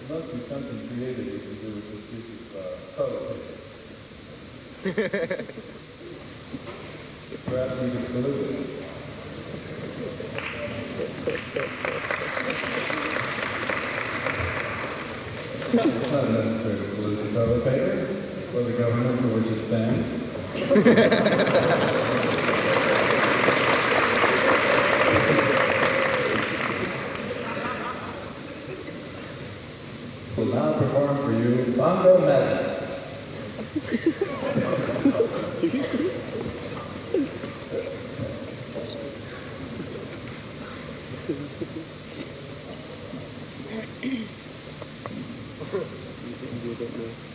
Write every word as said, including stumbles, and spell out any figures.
There must be something creative you can do with this piece of uh, toilet paper. Perhaps you could salute it. It's not necessary to salute the toilet paper or the government for which it stands. Will now perform for you Bongo Madness. You can do that now.